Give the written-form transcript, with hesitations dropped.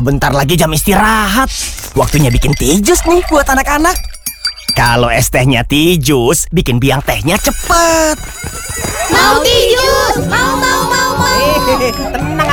bentar lagi jam istirahat. Waktunya bikin tijus nih buat anak-anak. Kalau es tehnya tijus, bikin biang tehnya cepet. Mau tijus, mau. Tenang